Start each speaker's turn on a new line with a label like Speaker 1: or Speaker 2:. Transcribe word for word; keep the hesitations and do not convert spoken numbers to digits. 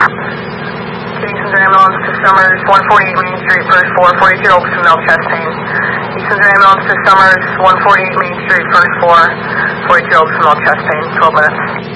Speaker 1: Easton's ambulance to Summers, one forty-eight Main Street, first floor, forty-two Oaks from Milk chest pain. Easton's ambulance to Summers, one forty-eight Main Street, first floor, forty-two Oaks from Milk chest pain, twelve minutes.